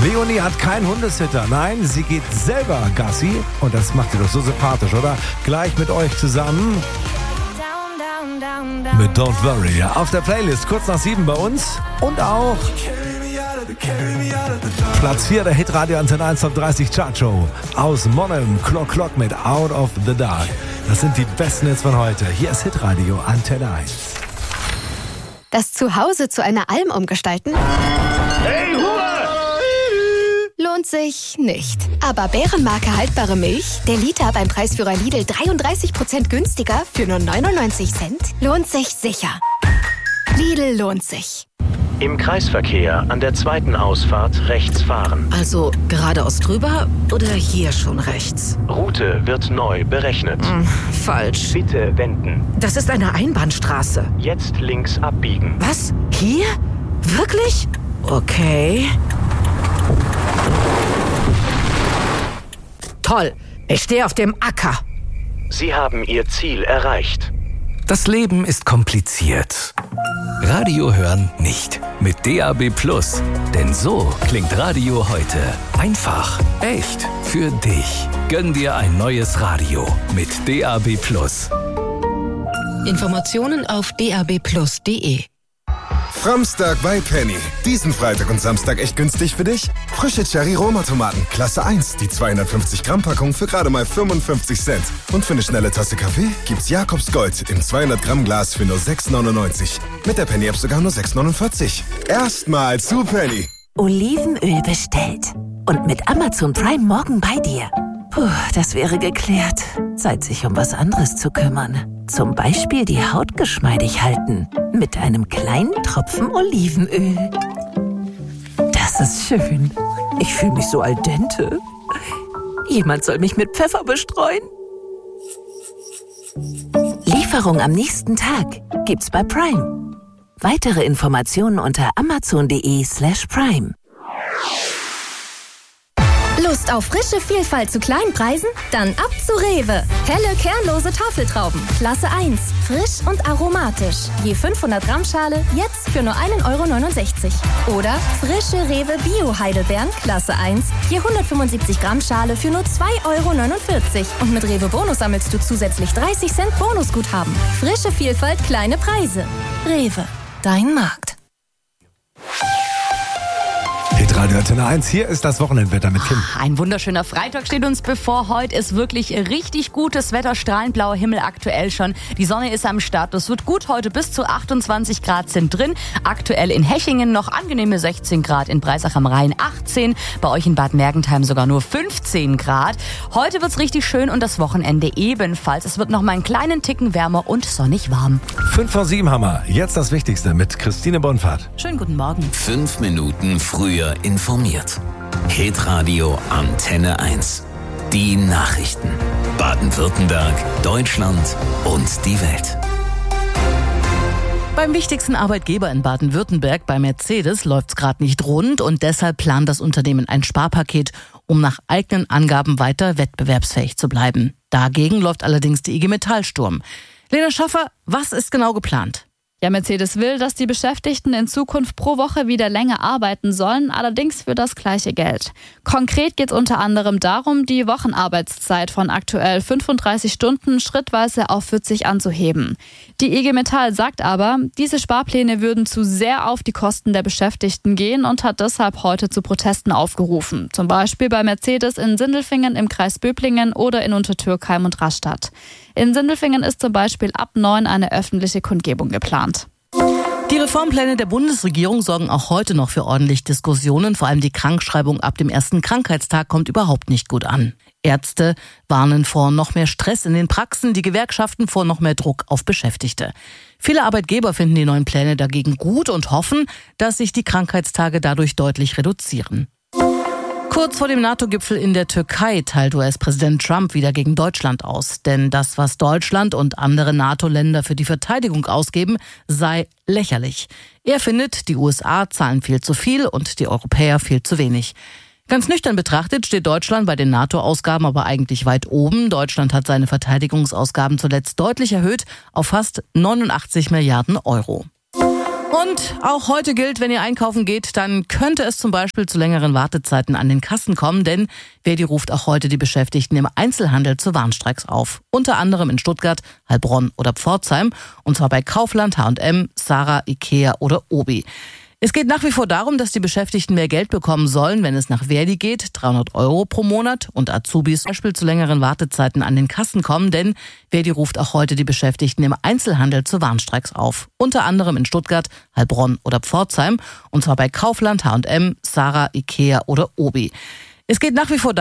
Leonie hat keinen Hundesitter. Nein, sie geht selber Gassi. Und das macht sie doch so sympathisch, oder? Gleich mit euch zusammen. Mit Don't Worry. Auf der Playlist kurz nach 7 bei uns. Und auch Platz 4 der Hitradio Antenne 1 Top 30 Chartshow. Aus Monheim, Clock mit Out of the Dark. Das sind die besten Hits von heute. Hier ist Hitradio Antenne 1. Das Zuhause zu einer Alm umgestalten? Hey, Ruhe! Lohnt sich nicht. Aber Bärenmarke haltbare Milch, der Liter beim Preisführer Lidl 33% günstiger für nur 99 Cent, lohnt sich sicher. Lidl lohnt sich. Im Kreisverkehr an der zweiten Ausfahrt rechts fahren. Also geradeaus drüber oder hier schon rechts? Route wird neu berechnet. Falsch. Bitte wenden. Das ist eine Einbahnstraße. Jetzt links abbiegen. Was? Hier? Wirklich? Okay. Toll. Ich stehe auf dem Acker. Sie haben Ihr Ziel erreicht. Das Leben ist kompliziert. Radio hören nicht. Mit DAB+. Denn so klingt Radio heute. Einfach, echt, für dich. Gönn dir ein neues Radio mit DAB+. Informationen auf dabplus.de. Framstag bei Penny. Diesen Freitag und Samstag echt günstig für dich? Frische Cherry-Roma-Tomaten, Klasse 1. Die 250 Gramm Packung für gerade mal 55 Cent. Und für eine schnelle Tasse Kaffee gibt's Jakobs Gold im 200 Gramm Glas für nur 6,99. Mit der Penny-App sogar nur 6,49. Erstmal zu Penny. Olivenöl bestellt. Und mit Amazon Prime morgen bei dir. Puh, das wäre geklärt. Zeit, sich um was anderes zu kümmern. Zum Beispiel die Haut geschmeidig halten. Mit einem kleinen Tropfen Olivenöl. Das ist schön. Ich fühle mich so al dente. Jemand soll mich mit Pfeffer bestreuen. Lieferung am nächsten Tag gibt's bei Prime. Weitere Informationen unter amazon.de/prime. Lust auf frische Vielfalt zu kleinen Preisen? Dann ab zu Rewe. Helle, kernlose Tafeltrauben. Klasse 1. Frisch und aromatisch. Je 500 Gramm Schale, jetzt für nur 1,69 €. Oder frische Rewe Bio-Heidelbeeren. Klasse 1. Je 175 Gramm Schale für nur 2,49 €. Und mit Rewe Bonus sammelst du zusätzlich 30 Cent Bonusguthaben. Frische Vielfalt, kleine Preise. Rewe. Dein Markt. Hitradio Antenne 1, hier ist das Wochenendwetter mit Kim. Ein wunderschöner Freitag steht uns bevor. Heute ist wirklich richtig gutes Wetter, strahlend blauer Himmel aktuell schon. Die Sonne ist am Start, das wird gut. Heute bis zu 28 Grad sind drin. Aktuell in Hechingen noch angenehme 16 Grad, in Breisach am Rhein 18. Bei euch in Bad Mergentheim sogar nur 15 Grad. Heute wird's richtig schön und das Wochenende ebenfalls. Es wird noch mal einen kleinen Ticken wärmer und sonnig warm. 5 vor 7 haben wir. Jetzt das Wichtigste mit Christine Bonfahrt. Schönen guten Morgen. 5 Minuten früher informiert. Hitradio Antenne 1. Die Nachrichten. Baden-Württemberg, Deutschland und die Welt. Beim wichtigsten Arbeitgeber in Baden-Württemberg, bei Mercedes, läuft's gerade nicht rund und deshalb plant das Unternehmen ein Sparpaket, um nach eigenen Angaben weiter wettbewerbsfähig zu bleiben. Dagegen läuft allerdings die IG Metall Sturm. Lena Schaffer, was ist genau geplant? Ja, Mercedes will, dass die Beschäftigten in Zukunft pro Woche wieder länger arbeiten sollen, allerdings für das gleiche Geld. Konkret geht es unter anderem darum, die Wochenarbeitszeit von aktuell 35 Stunden schrittweise auf 40 anzuheben. Die IG Metall sagt aber, diese Sparpläne würden zu sehr auf die Kosten der Beschäftigten gehen und hat deshalb heute zu Protesten aufgerufen. Zum Beispiel bei Mercedes in Sindelfingen im Kreis Böblingen oder in Untertürkheim und Rastatt. In Sindelfingen ist zum Beispiel ab 9 eine öffentliche Kundgebung geplant. Die Reformpläne der Bundesregierung sorgen auch heute noch für ordentlich Diskussionen. Vor allem die Krankschreibung ab dem ersten Krankheitstag kommt überhaupt nicht gut an. Ärzte warnen vor noch mehr Stress in den Praxen, die Gewerkschaften vor noch mehr Druck auf Beschäftigte. Viele Arbeitgeber finden die neuen Pläne dagegen gut und hoffen, dass sich die Krankheitstage dadurch deutlich reduzieren. Kurz vor dem NATO-Gipfel in der Türkei teilt US-Präsident Trump wieder gegen Deutschland aus. Denn das, was Deutschland und andere NATO-Länder für die Verteidigung ausgeben, sei lächerlich. Er findet, die USA zahlen viel zu viel und die Europäer viel zu wenig. Ganz nüchtern betrachtet steht Deutschland bei den NATO-Ausgaben aber eigentlich weit oben. Deutschland hat seine Verteidigungsausgaben zuletzt deutlich erhöht auf fast 89 Milliarden Euro. Und auch heute gilt, wenn ihr einkaufen geht, dann könnte es zum Beispiel zu längeren Wartezeiten an den Kassen kommen, denn Verdi ruft auch heute die Beschäftigten im Einzelhandel zu Warnstreiks auf. Unter anderem in Stuttgart, Heilbronn oder Pforzheim, und zwar bei Kaufland, H&M, Zara, Ikea oder Obi. Es geht nach wie vor darum, dass die Beschäftigten mehr Geld bekommen sollen, wenn es nach Verdi geht, 300 € pro Monat, und Azubis zum Beispiel zu längeren Wartezeiten an den Kassen kommen, denn Verdi ruft auch heute die Beschäftigten im Einzelhandel zu Warnstreiks auf. Unter anderem in Stuttgart, Heilbronn oder Pforzheim, und zwar bei Kaufland, H&M, Zara, Ikea oder Obi. Es geht nach wie vor darum,